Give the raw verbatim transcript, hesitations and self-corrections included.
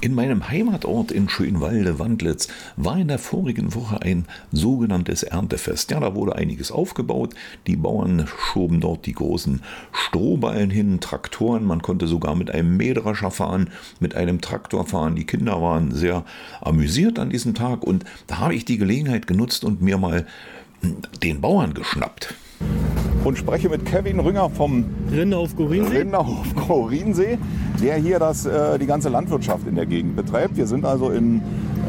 In meinem Heimatort in Schönwalde-Wandlitz war in der vorigen Woche ein sogenanntes Erntefest. Ja, da wurde einiges aufgebaut. Die Bauern schoben dort die großen Strohballen hin, Traktoren. Man konnte sogar mit einem Mähdrescher fahren, mit einem Traktor fahren. Die Kinder waren sehr amüsiert an diesem Tag und da habe ich die Gelegenheit genutzt und mir mal den Bauern geschnappt. Und spreche mit Kevin Rünger vom Rinderhof-Chorinsee, Rinderhof-Chorinsee, der hier das, äh, die ganze Landwirtschaft in der Gegend betreibt. Wir sind also in